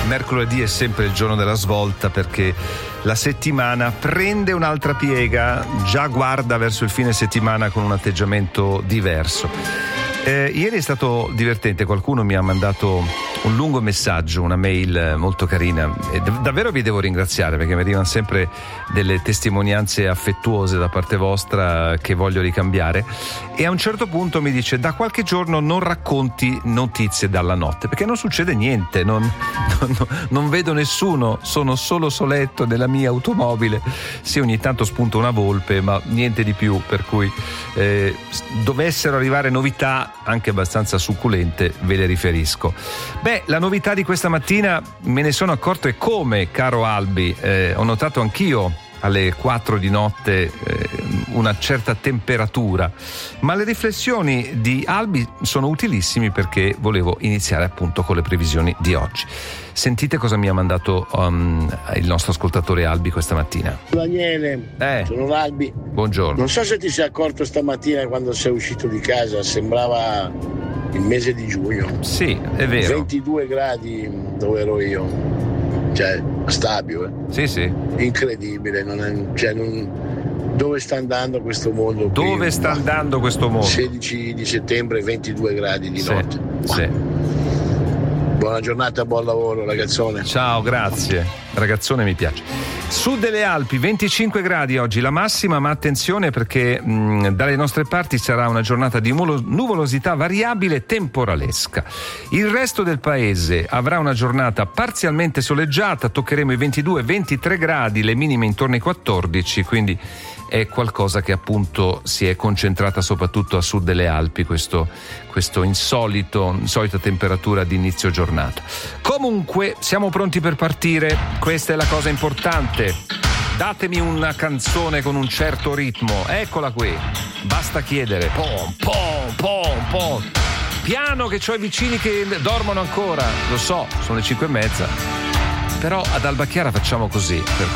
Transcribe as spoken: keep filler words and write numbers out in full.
mercoledì è sempre il giorno della svolta, perché la settimana prende un'altra piega, già guarda verso il fine settimana con un atteggiamento diverso. Eh, ieri è stato divertente, qualcuno mi ha mandato un lungo messaggio, una mail molto carina, e dav- davvero vi devo ringraziare, perché mi arrivano sempre delle testimonianze affettuose da parte vostra che voglio ricambiare, e a un certo punto mi dice: da qualche giorno non racconti notizie dalla notte, perché non succede niente, non, non, non vedo nessuno, sono solo soletto nella mia automobile, sì, ogni tanto spunta una volpe ma niente di più, per cui eh, dovessero arrivare novità anche abbastanza succulente ve le riferisco. Beh, la novità di questa mattina me ne sono accorto, e come, caro Albi, eh, ho notato anch'io alle quattro di notte eh, una certa temperatura, ma le riflessioni di Albi sono utilissime, perché volevo iniziare appunto con le previsioni di oggi. Sentite cosa mi ha mandato um, il nostro ascoltatore Albi questa mattina. Daniele, eh. sono l'Albi. Buongiorno. Non so se ti sei accorto stamattina quando sei uscito di casa, sembrava il mese di giugno. Sì, è vero. ventidue gradi dove ero io, cioè a Stabio, eh. Sì, sì. Incredibile, non è, cioè non, dove sta andando questo mondo? Dove qui? sta andando questo mondo? sedici di settembre, ventidue gradi di sì, notte. Sì. Buona giornata, buon lavoro, ragazzone. Ciao, grazie. Ragazzone mi piace. Sud delle Alpi, venticinque gradi oggi la massima, ma attenzione, perché mh, dalle nostre parti sarà una giornata di nuvolosità variabile temporalesca. Il resto del paese avrà una giornata parzialmente soleggiata, toccheremo i ventidue ventitré gradi, le minime intorno ai quattordici, quindi è qualcosa che appunto si è concentrata soprattutto a sud delle Alpi, questo, questo insolito, insolita temperatura di inizio giornata. Comunque siamo pronti per partire, questa è la cosa importante. Datemi una canzone con un certo ritmo, eccola qui, basta chiedere. Pom, pom, pom, pom. Piano, che c'ho i vicini che dormono ancora, lo so, sono le cinque e mezza. Però ad Alba Chiara facciamo così, per